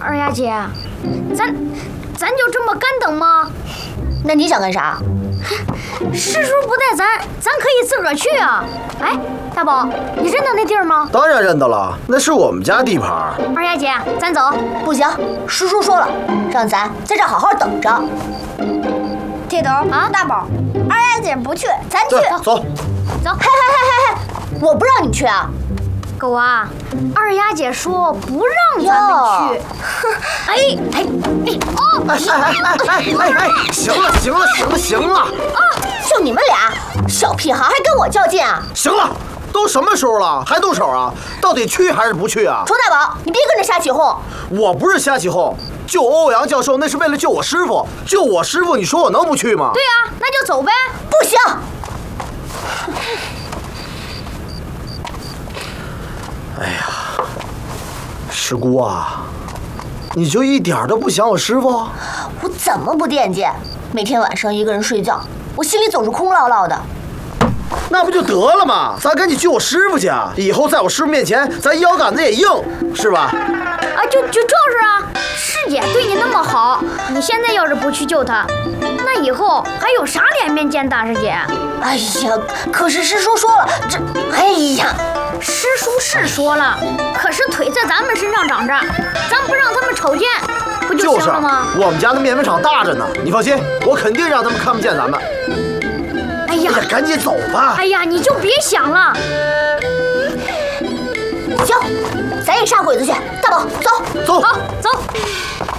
二丫姐，咱就这么干等吗？ 那你想干啥？ 师叔不带咱可以自个儿去啊！哎，大宝，你认得那地儿吗？ 当然认得了，那是我们家地盘。 二丫姐，咱走。 不行，师叔说了，让咱在这好好等着。 铁头啊，大宝，二丫姐不去，咱去。 走。 嘿，我不让你去啊！ 狗啊，二丫姐说不让咱们去。 行了！ 啊，就你们俩，小屁孩还跟我较劲啊！ 行了，都什么时候了还动手啊？到底去还是不去啊？ 楚大宝，你别跟着瞎起哄！ 我不是瞎起哄，救欧阳教授那是为了救我师傅，救我师傅，你说我能不去吗？ 对啊，那就走呗。 不行。 哎呀，师姑啊，你就一点都不想我师傅？ 我怎么不惦记？每天晚上一个人睡觉，我心里总是空落落的。 那不就得了吗？咱赶紧救我师傅去啊！以后在我师傅面前，咱腰杆子也硬，是吧？ 啊，就正是啊！师姐对你那么好，你现在要是不去救她，那以后还有啥脸面见大师姐？ 哎呀，可是师叔说了， 师叔是说了，可是腿在咱们身上长着，咱不让他们瞅见，不就行了吗？ 我们家的面粉厂大着呢，你放心，我肯定让他们看不见咱们。 哎呀， 赶紧走吧！ 哎呀，你就别想了。 行，咱也杀鬼子去。大宝，走。 好，走。